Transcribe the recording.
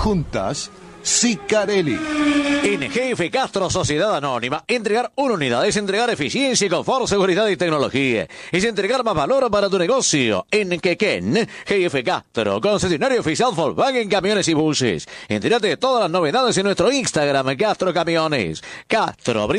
Juntas, Sicarelli. En GF Castro Sociedad Anónima, entregar una unidad es entregar eficiencia, confort, seguridad y tecnología. Es entregar más valor para tu negocio. En Quequén, GF Castro, concesionario oficial Volkswagen Camiones y Buses. Entérate de todas las novedades en nuestro Instagram, Castro Camiones. Castro,